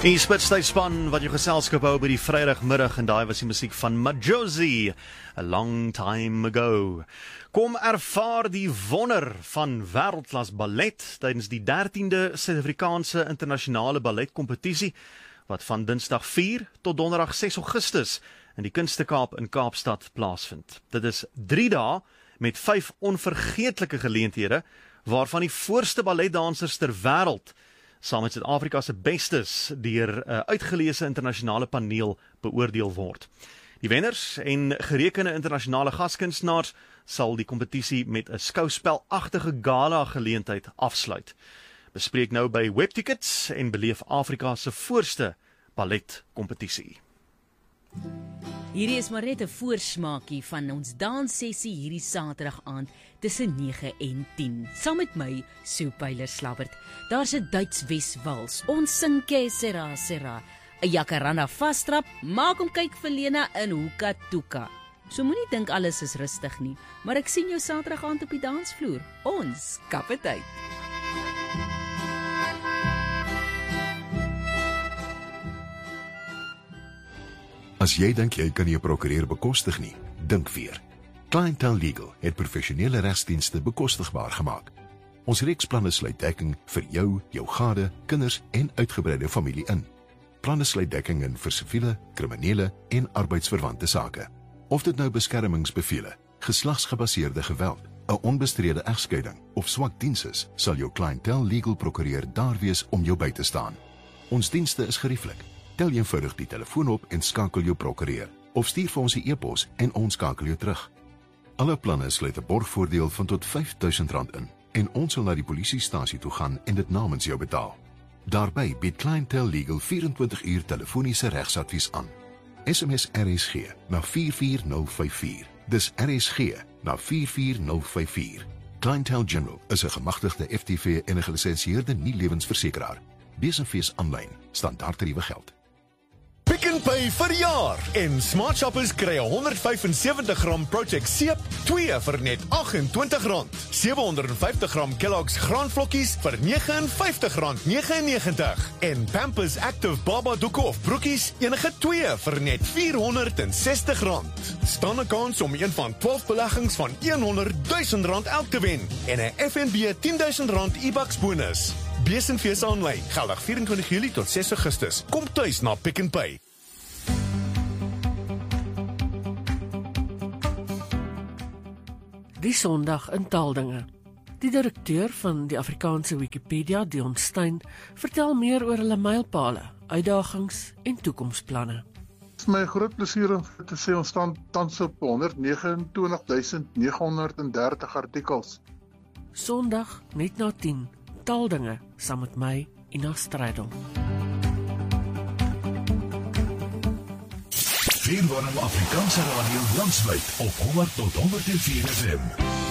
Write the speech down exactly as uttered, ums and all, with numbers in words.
Die spitstydsspan wat jou geselskap hou by die Vrydagmiddag, en daai was die musiek van Majozi, A Long Time Ago. Kom ervaar die wonder van wêreldklas ballet tydens die dertiende Suid-Afrikaanse internasionale balletkompetisie wat van Dinsdag vier tot Donderdag ses Augustus in die Kunstekaap in Kaapstad plaasvind. Dit is drie dae met vyf onvergeetlike geleenthede waarvan die voorste balletdansers ter wêreld saam met Suid-Afrika se bestes deur 'n uh, uitgeleese internasionale paneel beoordeel word. Die wenners en gerekende internasionale gaskunstenaars sal die kompetisie met 'n skouspelagtige gala geleentheid afsluit. Bespreek nou by Webtickets en beleef Afrika se voorste balletkompetisie. Hierdie is maar net 'n voorsmaakie van ons danssessie hierdie Saterdag aand tussen nege en tien. Saam met my, Sue Pyler-Slabbert. Daar's 'n Duits-Wes wals. Ons sing Que Sera Sera. 'n Jacaranda vastrap, maak hom kyk vir Lena in Hoeka Toeka. So moenie dink alles is rustig nie, maar ek sien jou Saterdag aand op die dansvloer. Ons kap dit uit. As jy dink jy kan nie 'n prokureur bekostig nie, dink weer. Clientele Legal het professionele regsdienste bekostigbaar gemaak. Ons reeksplanne sluit dekking vir jou, jou gade, kinders en uitgebreide familie in. Planne sluit dekking in vir siviele, kriminele en arbeidsverwante sake. Of dit nou beskermingsbevele, geslagsgebaseerde geweld, 'n onbestrede egskeiding of swak diens is, sal jou Clientele Legal prokureur daar wees om jou by te staan. Ons dienste is gerieflik. Tel eenvoudig die telefoon op en skakel jou prokureur, of stuur vir ons 'n e-pos en ons skakel jou terug. Alle planne sluit 'n borgvoordeel van tot vyf duisend rand in, en ons sal na die polisiestasie toe gaan en dit namens jou betaal. Daarbey bied Clientele Legal vyf-en-twintig uur telefoniese regsadvies aan. S M S R S G na vier vier nul vyf vier. Dis R S G na vier vier nul vyf vier. Clientele General is 'n gemagtigde F T V en 'n gelisensieerde nie-lewensversekeraar. Besenfees aanlyn, standaardtariewe geld. Pick n Pay vir jaar en Smart Shoppers kry honderdvyfensewentig gram Project Seep, twee vir net agt en twintig rand. sewe honderd vyftig gram Kellogg's graanvlokkies vir nege en vyftig rand negenennegentig en Pampers Active Baba doeke of broekies enige twee vir net vierhonderdsestig rand. Staan 'n kans om een van twaalf beleggings van honderdduisend rand elk te wen en 'n F N B tienduisend rand e-bucks bonus. Besenfees aanlyn, geldig vyf-en-twintig Julie tot ses Augustus. Kom tuis na Pick n Pay. Die Sondag in Taaldinge. Die direkteur van die Afrikaanse Wikipedia, Dion Stein, vertel meer oor hulle mylpale, uitdagings en toekomsplanne. Het is my groot plesier om te sê ons staan tans op honderd vyf ene twintig duisend nege honderd dertig artikels. Sondag net na tien, Taaldinge, saam met my, Ina Strydom. Vier warm Afrikaanse radio landwyd op honderd tot honderd en vier F M.